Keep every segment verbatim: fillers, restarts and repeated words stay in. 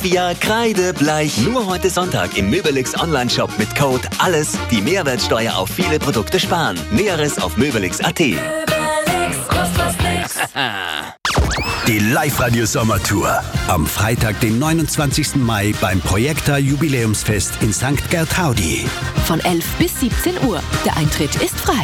Ja, kreidebleich. Nur heute Sonntag im Möbelix Online-Shop mit Code ALLES die Mehrwertsteuer auf viele Produkte sparen. Näheres auf möbelix punkt at. Möbelix, kostet was nix. Die Live-Radio-Sommertour. Am Freitag, den neunundzwanzigsten Mai beim Projekta Jubiläumsfest in Sankt Gertraudi. Von elf bis siebzehn Uhr. Der Eintritt ist frei.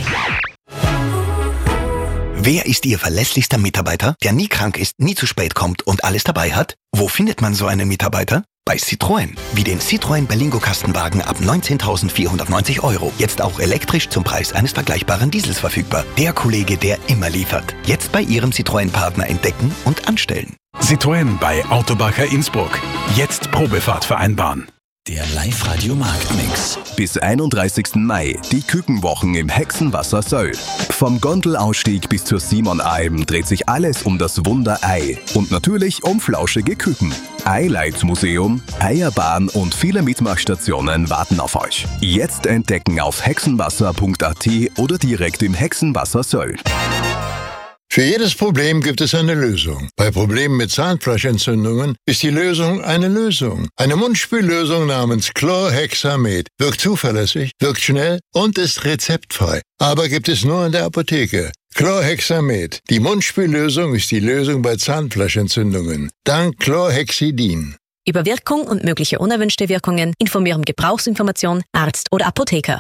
Wer ist Ihr verlässlichster Mitarbeiter, der nie krank ist, nie zu spät kommt und alles dabei hat? Wo findet man so einen Mitarbeiter? Bei Citroën. Wie den Citroën Berlingo Kastenwagen ab neunzehntausendvierhundertneunzig Euro. Jetzt auch elektrisch zum Preis eines vergleichbaren Diesels verfügbar. Der Kollege, der immer liefert. Jetzt bei Ihrem Citroën-Partner entdecken und anstellen. Citroën bei Autobacher Innsbruck. Jetzt Probefahrt vereinbaren. Der Live-Radio-Marktmix. Bis einunddreißigsten Mai die Kükenwochen im Hexenwasser Söll. Vom Gondelausstieg bis zur Simon-Alm dreht sich alles um das Wunder Ei und natürlich um flauschige Küken. Eileitmuseum, Eierbahn und viele Mitmachstationen warten auf euch. Jetzt entdecken auf hexenwasser punkt at oder direkt im Hexenwasser Söll. Für jedes Problem gibt es eine Lösung. Bei Problemen mit Zahnfleischentzündungen ist die Lösung eine Lösung. Eine Mundspüllösung namens Chlorhexamed wirkt zuverlässig, wirkt schnell und ist rezeptfrei. Aber gibt es nur in der Apotheke. Chlorhexamed. Die Mundspüllösung ist die Lösung bei Zahnfleischentzündungen. Dank Chlorhexidin. Über Wirkung und mögliche unerwünschte Wirkungen informieren Gebrauchsinformation, Arzt oder Apotheker.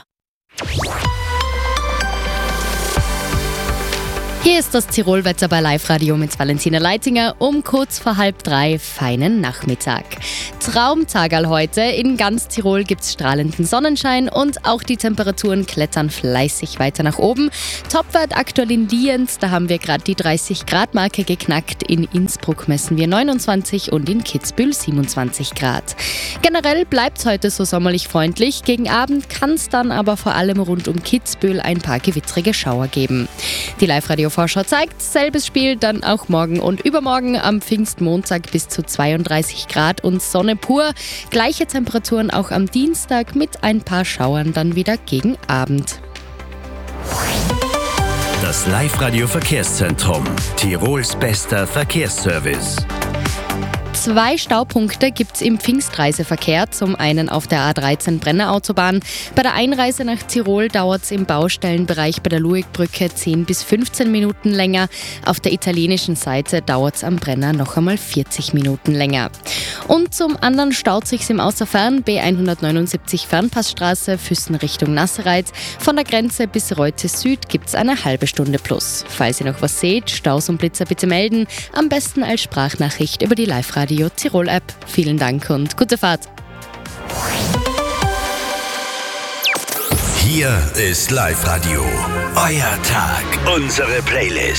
Hier ist das Tirolwetter bei Live-Radio mit Valentina Leitinger um kurz vor halb drei. Feinen Nachmittag. Traumtagal heute. In ganz Tirol gibt es strahlenden Sonnenschein und auch die Temperaturen klettern fleißig weiter nach oben. Topwert aktuell in Lienz, da haben wir gerade die dreißig Grad Marke geknackt. In Innsbruck messen wir neunundzwanzig und in Kitzbühel siebenundzwanzig Grad. Generell bleibt es heute so sommerlich freundlich. Gegen Abend kann es dann aber vor allem rund um Kitzbühel ein paar gewittrige Schauer geben. Die Live-Radio Vorschau zeigt, selbes Spiel dann auch morgen und übermorgen am Pfingstmontag bis zu zweiunddreißig Grad und Sonne pur. Gleiche Temperaturen auch am Dienstag mit ein paar Schauern dann wieder gegen Abend. Das Live-Radio Verkehrszentrum. Tirols bester Verkehrsservice. Zwei Staupunkte gibt es im Pfingstreiseverkehr. Zum einen auf der A dreizehn Brenner Autobahn. Bei der Einreise nach Tirol dauert es im Baustellenbereich bei der Luegbrücke zehn bis fünfzehn Minuten länger. Auf der italienischen Seite dauert es am Brenner noch einmal vierzig Minuten länger. Und zum anderen staut sich's im Außerfern B hundertneunundsiebzig Fernpassstraße, Füssen Richtung Nassereit. Von der Grenze bis Reute Süd gibt es eine halbe Stunde plus. Falls ihr noch was seht, Staus und Blitzer bitte melden. Am besten als Sprachnachricht über die Live-Radio Tirol App. Vielen Dank und gute Fahrt. Hier ist Live-Radio. Euer Tag, unsere Playlist.